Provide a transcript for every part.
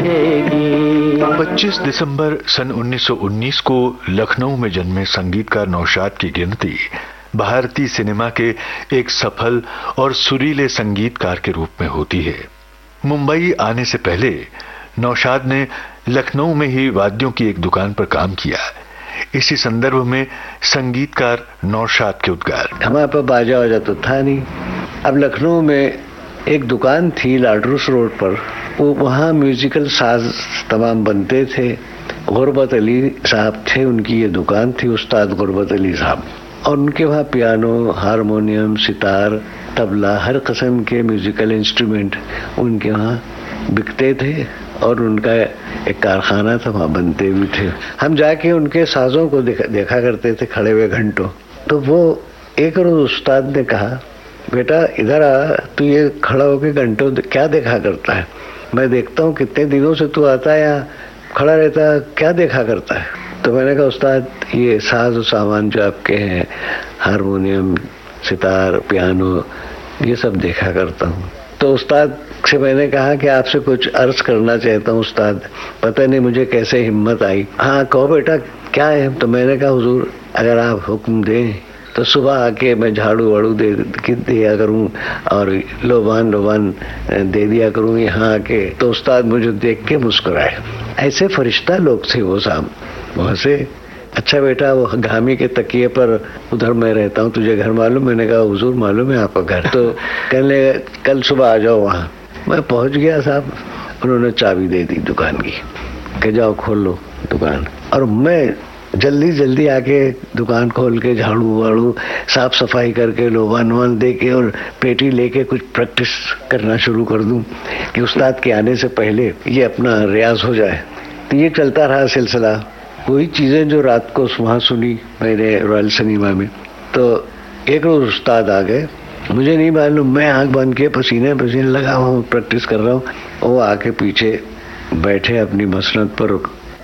25 दिसंबर सन 1919 को लखनऊ में जन्मे संगीतकार नौशाद की गिनती भारतीय सिनेमा के एक सफल और सुरीले संगीतकार के रूप में होती है। मुंबई आने से पहले नौशाद ने लखनऊ में ही वाद्यों की एक दुकान पर काम किया। इसी संदर्भ में संगीतकार नौशाद के उद्गार। हमारे पास बाजा वाजा तो था नहीं। अब लखनऊ में एक दुकान थी लाडरूस रोड पर, वो वहाँ म्यूजिकल साज तमाम बनते थे। गुरबत अली साहब थे, उनकी ये दुकान थी, उस्ताद गुरबत अली साहब। और उनके वहाँ पियानो, हारमोनियम, सितार, तबला, हर किस्म के म्यूजिकल इंस्ट्रूमेंट उनके वहाँ बिकते थे और उनका एक कारखाना था, वहाँ बनते भी थे। हम जाके उनके साजों को देखा करते थे खड़े हुए घंटों। तो वो एक रोज उस्ताद ने कहा, बेटा इधर आ, तू ये खड़ा होके घंटों क्या देखा करता है? मैं देखता हूँ कितने दिनों से तू आता है यहाँ खड़ा रहता है, क्या देखा करता है? तो मैंने कहा, उस्ताद ये साज और सामान जो आपके हैं, हारमोनियम, सितार, पियानो, ये सब देखा करता हूँ। तो उस्ताद से मैंने कहा कि आपसे कुछ अर्ज करना चाहता हूँ उस्ताद, पता नहीं मुझे कैसे हिम्मत आई। हाँ कहो बेटा, क्या है? तो मैंने कहा, हुजूर अगर आप हुक्म दें तो सुबह आके मैं झाड़ू वाड़ू दे दिया करूं और लोबान दे दिया करूं यहाँ आके। तो उस्ताद मुझे देख के मुस्कुराए। ऐसे फरिश्ता लोग थे वो साहब, वहाँ से। अच्छा बेटा, वो गामी के तकिए पर उधर मैं रहता हूँ, तुझे घर मालूम? मैंने कहा, हुजूर मालूम है आपका घर। तो कहने कल सुबह आ जाओ वहाँ। मैं पहुँच गया साहब, उन्होंने चाबी दे दी दुकान की, कि जाओ खोल लो दुकान। और मैं जल्दी आके दुकान खोल के झाड़ू वाड़ू साफ सफाई करके लोबान दे के और पेटी लेके कुछ प्रैक्टिस करना शुरू कर दूं कि उस्ताद के आने से पहले ये अपना रियाज हो जाए। तो ये चलता रहा सिलसिला। वही चीजें जो रात को वहाँ सुनी मैंने रॉयल सिनेमा में। तो एक रोज उस्ताद आ गए, मुझे नहीं मालूम, मैं आँख बंद के पसीने लगा हुआ प्रैक्टिस कर रहा हूँ। वो आके पीछे बैठे अपनी मसनद पर,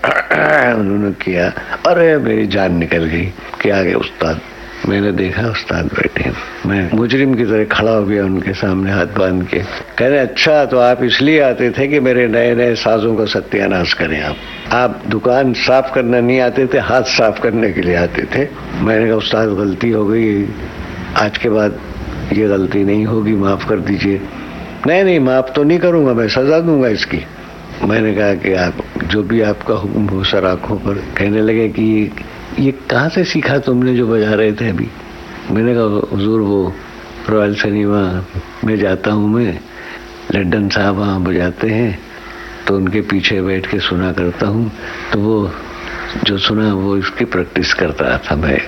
उन्होंने किया, अरे मेरी जान निकल गई कि आ गए उस्ताद। मैंने देखा उस्ताद बैठे, मैं मुजरिम की तरह खड़ा हो गया उनके सामने हाथ बांध के। कह रहे, अच्छा तो आप इसलिए आते थे कि मेरे नए नए साजों का सत्यानाश करें? आप दुकान साफ करना नहीं आते थे, हाथ साफ करने के लिए आते थे। मैंने कहा, उस्ताद गलती हो गई, आज के बाद ये गलती नहीं होगी, माफ कर दीजिए। नहीं माफ तो नहीं करूंगा, मैं सजा दूंगा इसकी। मैंने कहा कि आप जो भी आपका हुक्म हो सर आंखों पर। कहने लगे कि ये कहाँ से सीखा तुमने जो बजा रहे थे अभी? मैंने कहा, हुजूर वो रॉयल सिनेमा में जाता हूँ मैं, लड्डन साहब वहाँ बजाते हैं तो उनके पीछे बैठ के सुना करता हूँ, तो वो जो सुना वो इसकी प्रैक्टिस करता था मैं।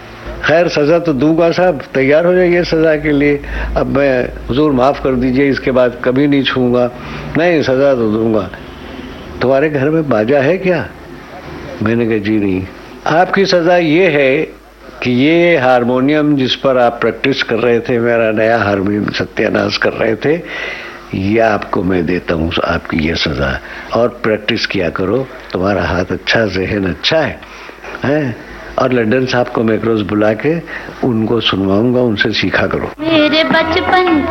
खैर सजा तो दूंगा साहब, तैयार हो जाइए सजा के लिए। अब मैं, हुजूर माफ कर दीजिए, इसके बाद कभी नहीं छूंगा। नहीं, सजा तो दूंगा। तुम्हारे घर में बाजा है क्या? मैंने कहा, जी नहीं। आपकी सजा ये है कि ये हारमोनियम जिस पर आप प्रैक्टिस कर रहे थे, मेरा नया हारमोनियम सत्यानाश कर रहे थे, ये आपको मैं देता हूँ, आपकी ये सजा। और प्रैक्टिस किया करो, तुम्हारा हाथ अच्छा, ज़हन अच्छा है। और लंदन साहब को मैं एक रोज बुला के उनको सुनवाऊंगा, उनसे सीखा करो। मेरे बचपन